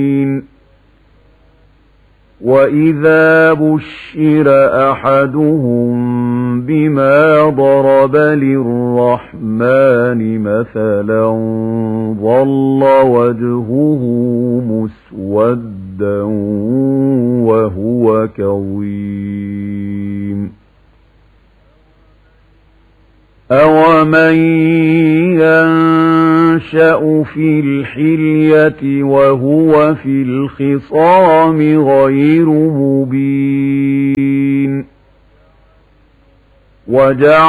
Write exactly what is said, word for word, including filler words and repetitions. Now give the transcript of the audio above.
وَإِذَا بُشِّرَ أَحَدُهُم بِمَا ضَرَبَ لِلرَّحْمَنِ مَثَلًا ظَلَّ وَجْهُهُ مُسْوَدًّا وَهُوَ كَظِيمٌ أَوَمَن يَنشَأُ فِي الْحِلْيَةِ وَهُوَ فِي الْخِصَامِ غَيْرُ مُبِينٍ وَجَعَلْنَا